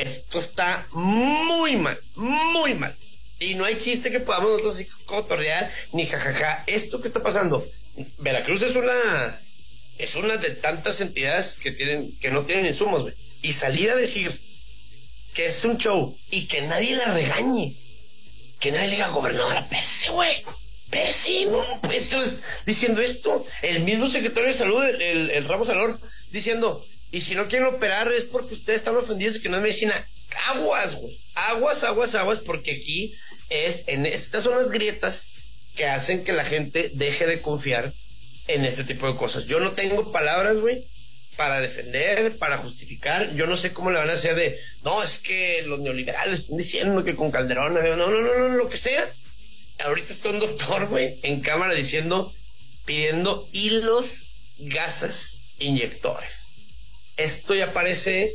esto está muy mal, muy mal. Y no hay chiste que podamos nosotros así cotorrear, ni jajaja. Esto que está pasando, Veracruz es una de tantas entidades que no tienen insumos, güey. Y salir a decir que es un show y que nadie la regañe, que nadie le diga, gobernadora, pese, güey, pese, no, pues diciendo esto. El mismo secretario de salud, el Ramos Alor, diciendo, y si no quieren operar es porque ustedes están ofendidos y que no es medicina. Aguas, güey, aguas, porque aquí estas son las grietas que hacen que la gente deje de confiar en este tipo de cosas. Yo no tengo palabras, güey, para defender, para justificar. Yo no sé cómo le van a hacer no, es que los neoliberales están diciendo que con Calderón, no, lo que sea. Ahorita está un doctor, güey, en cámara pidiendo hilos, gasas, inyectores. Esto ya parece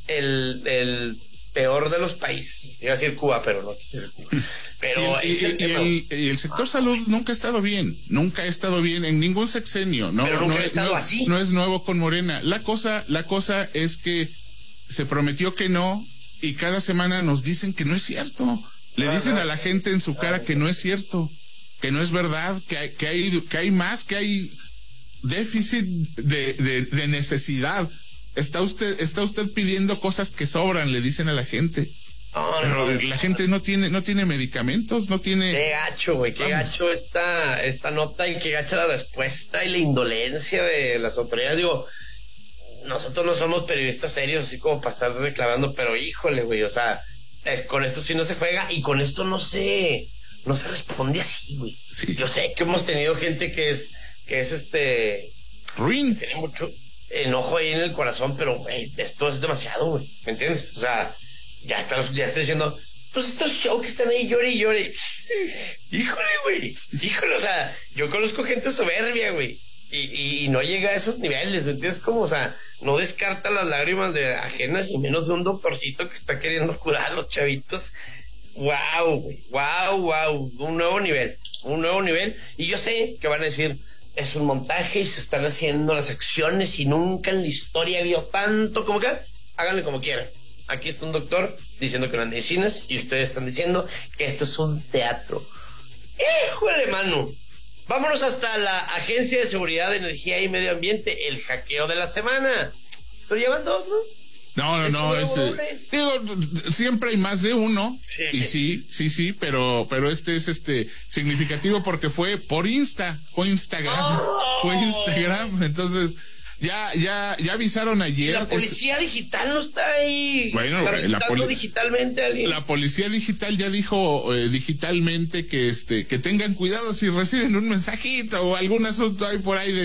el peor de los países. Iba a decir Cuba, pero no quise decir Cuba. Pero y el sector salud nunca ha estado bien en ningún sexenio. No, pero nunca ha estado así. No es nuevo con Morena. La cosa es que se prometió que no, y cada semana nos dicen que no es cierto. Le dicen a la gente en su cara que no es cierto, que no es verdad, que hay más, que hay déficit de necesidad. Está usted pidiendo cosas que sobran, le dicen a la gente. Pero la gente no tiene medicamentos, no tiene... Qué gacho, güey, qué gacho esta nota, y qué gacha la respuesta y la indolencia de las autoridades. Digo, nosotros no somos periodistas serios así como para estar reclamando, pero híjole, güey, o sea, con esto sí no se juega, y con esto no se responde así, güey. Sí. Yo sé que hemos tenido gente que es ruin, tiene mucho enojo ahí en el corazón, pero güey, esto es demasiado, güey, ¿me entiendes? O sea, ya está diciendo, pues estos shows que están ahí llore y llore. Híjole, o sea, yo conozco gente soberbia, güey, y no llega a esos niveles, ¿me entiendes? Como, o sea, no descarta las lágrimas de ajenas, y menos de un doctorcito que está queriendo curar a los chavitos. Wow, güey, wow, un nuevo nivel, y yo sé que van a decir, es un montaje y se están haciendo las acciones y nunca en la historia vio tanto como que, háganle como quieran. Aquí está un doctor diciendo que no hay medicinas y ustedes están diciendo que esto es un teatro. ¡Híjole, mano! Vámonos hasta la Agencia de Seguridad de Energía y Medio Ambiente, el hackeo de la semana. Pero llevan dos, ¿no? No, digo, siempre hay más de uno. Sí. Y sí, pero este es significativo porque fue por Instagram. Entonces, ya avisaron ayer. La policía digital no está ahí. Bueno, digitalmente alguien. La policía digital ya dijo digitalmente que tengan cuidado si reciben un mensajito o algún asunto ahí por ahí de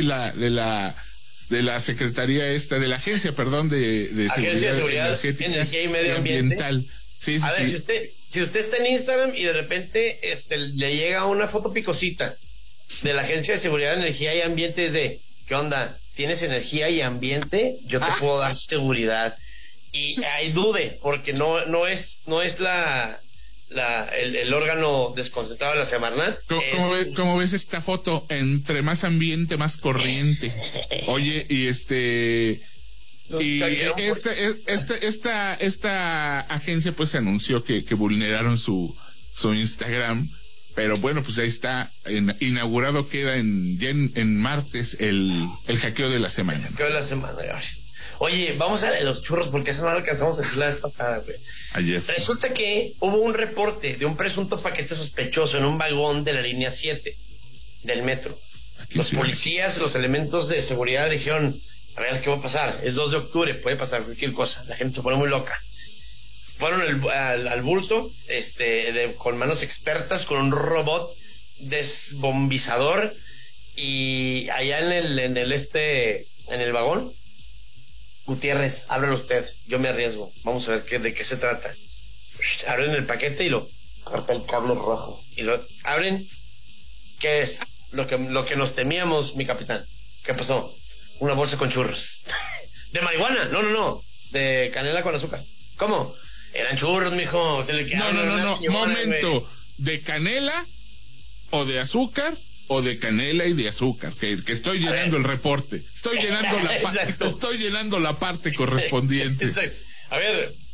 la Secretaría de la Agencia, de Seguridad Energía y Medio Ambiental. Sí, a ver, si usted está en Instagram y de repente le llega una foto picosita de la Agencia de Seguridad Energía y Ambiente, es de, ¿qué onda? ¿Tienes energía y ambiente? Yo te puedo dar seguridad. Y ahí dude, porque no es el órgano desconcentrado de la Semarnat. ¿Cómo ves esta foto? Entre más ambiente, más corriente. Oye, y esta agencia pues se anunció que vulneraron su Instagram, pero bueno, pues ahí está, inaugurado queda en martes el hackeo de la semana. El hackeo de la semana, güey. Oye, vamos a los churros, porque eso no lo alcanzamos a decir la vez pasada, güey. Ayer. Resulta que hubo un reporte de un presunto paquete sospechoso en un vagón de la línea 7 del metro. Los policías, los elementos de seguridad dijeron, a ver, ¿qué va a pasar? Es 2 de octubre, puede pasar cualquier cosa. La gente se pone muy loca. Fueron al bulto, con manos expertas, con un robot desbombizador, y allá en el vagón, Gutiérrez, ábrelo usted, yo me arriesgo, vamos a ver de qué se trata. Abren el paquete y lo corta el cable rojo, y lo abren. ¿Qué es? Lo que nos temíamos, mi capitán. ¿Qué pasó? Una bolsa con churros. ¿De marihuana? No, de canela con azúcar. ¿Cómo? Eran churros, mijo. No, momento. ¿De canela o de azúcar? O de canela y de azúcar, que estoy llenando el reporte. Estoy llenando la parte correspondiente. Exacto. A ver,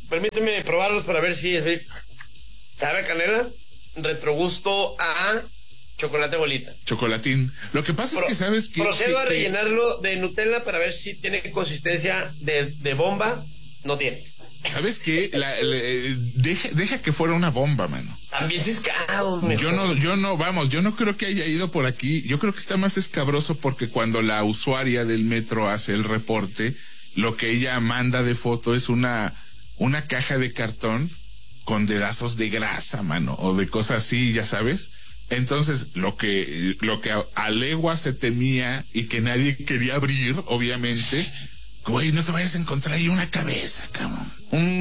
permíteme probarlos para ver si sabe a canela, retrogusto a chocolate bolita. Chocolatín. Lo que pasa es que sabes que... Procedo a rellenarlo de Nutella para ver si tiene consistencia de bomba. No tiene. ¿Sabes qué? Deja que fuera una bomba, mano. También ciscado. Yo no creo que haya ido por aquí. Yo creo que está más escabroso porque cuando la usuaria del metro hace el reporte, lo que ella manda de foto es una caja de cartón con dedazos de grasa, mano, o de cosas así, ya sabes. Entonces, lo que a legua se temía y que nadie quería abrir, obviamente, güey, no te vayas a encontrar ahí una cabeza, cabrón.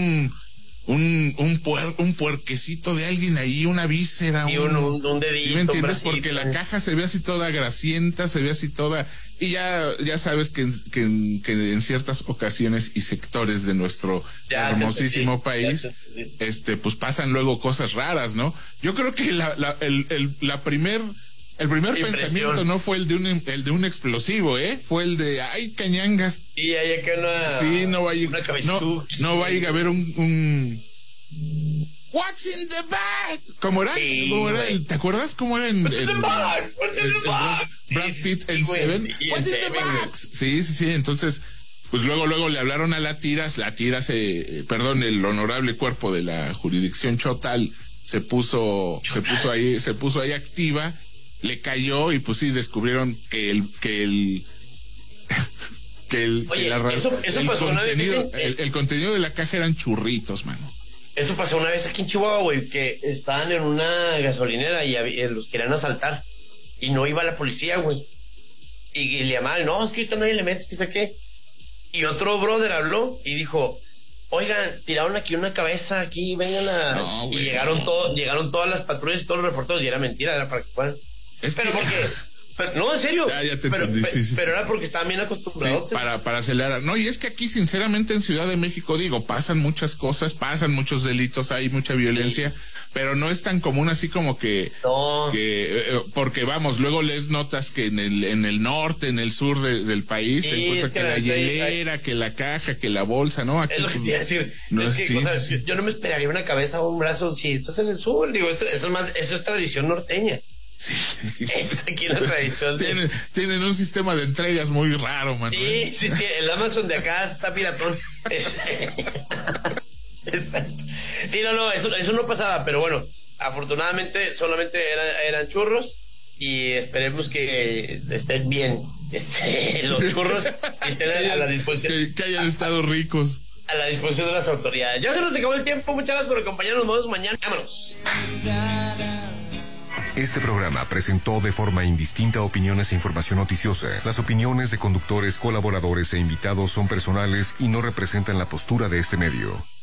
Un puerquecito de alguien ahí, una víscera. Y un dedito. ¿Sí me entiendes? Porque la caja se ve así toda grasienta, se ve así toda... Y ya sabes que en ciertas ocasiones y sectores de nuestro hermosísimo país, pues pasan luego cosas raras, ¿no? Yo creo que el primer pensamiento no fue el de un explosivo, fue el de ay cañangas. Y hay acá no va a ir a haber un What's in the bag? ¿Cómo era? ¿Te acuerdas cómo era en Brad Pitt en Seven? What's in the bag? Sí. Entonces, pues luego le hablaron a la tira, el honorable cuerpo de la jurisdicción chotal se puso ahí activa, le cayó y pues sí descubrieron el contenido de la caja eran churritos, mano. Eso pasó una vez aquí en Chihuahua, güey, que estaban en una gasolinera y los querían asaltar. Y no iba la policía, güey. Y le llamaban, no, es que ahorita no hay elementos, qué sé qué. Y otro brother habló y dijo, oigan, tiraron aquí una cabeza, aquí, vengan a... No, güey, y llegaron todas las patrullas y todos los reporteros, y era mentira, era para que fueran. No, en serio. Ya te entendí, sí. Pero era porque estaban bien acostumbrados. Sí, para acelerar. No, y es que aquí, sinceramente, en Ciudad de México, pasan muchas cosas, pasan muchos delitos, hay mucha violencia, pero no es tan común así como que... No. Porque, vamos, luego les notas que en el norte, en el sur del país, se encuentra que la hielera, que la caja, que la bolsa, ¿no? Aquí, es lo que te iba a decir. Yo no me esperaría una cabeza o un brazo si estás en el sur. Digo, eso es tradición norteña. Sí. Es aquí la tradición. Tienen un sistema de entregas muy raro, Manuel. Sí. El Amazon de acá está piratón. Exacto. Sí, no, eso no pasaba, pero bueno, afortunadamente solamente eran churros y esperemos que estén bien los churros y estén a la disposición. Que hayan estado ricos. A la disposición de las autoridades. Ya se nos acabó el tiempo. Muchas gracias por acompañarnos. Nos vemos mañana. Vámonos. Este programa presentó de forma indistinta opiniones e información noticiosa. Las opiniones de conductores, colaboradores e invitados son personales y no representan la postura de este medio.